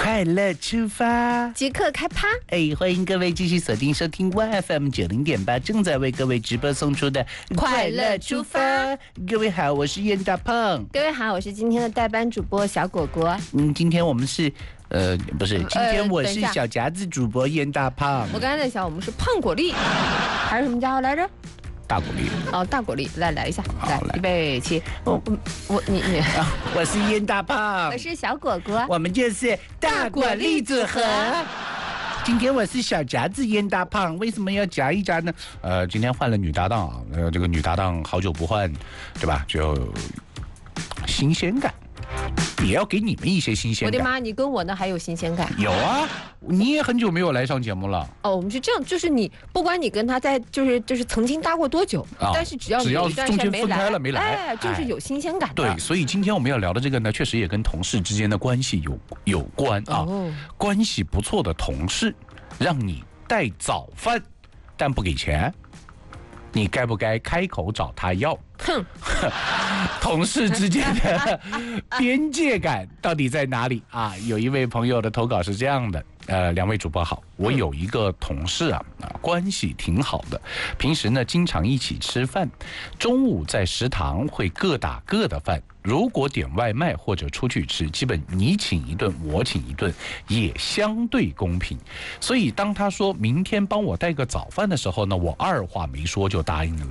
快乐出发， 即刻开趴！ 欢迎各位继续锁定收听 1FM 90.8，正在为各位直播送出的快乐出发。 各位好，我是燕大胖。 各位好，我是今天的代班主播小果果。 今天我们是不是，今天我是小夹子主播燕大胖。 我刚才在想，我们是胖果粒，还是什么家伙来着？ 大果粒哦，大果粒，来一下，来，预备起。你， 我是燕大胖， 我是小果果， 我们就是大果粒组合。今天我是小夹子燕大胖，为什么要夹一夹呢？今天换了女搭档啊，这个女搭档好久不换，对吧？就新鲜感。也要给你们一些新鲜感。 我的妈，你跟我呢还有新鲜感？ 有啊，你也很久没有来上节目了。 哦，我们是这样，就是你不管你跟他在就是曾经搭过多久，但是只要有一段时间分开了没来， 就是有新鲜感的。 对，所以今天我们要聊的这个呢，确实也跟同事之间的关系有关啊。关系不错的同事，让你带早饭，但不给钱，你该不该开口找他要？ 哼， 同事之间的边界感到底在哪里啊？有一位朋友的投稿是这样的，两位主播好，我有一个同事啊，关系挺好的，平时呢经常一起吃饭，中午在食堂会各打各的饭，如果点外卖或者出去吃，基本你请一顿我请一顿，也相对公平。所以当他说明天帮我带个早饭的时候呢，我二话没说就答应了。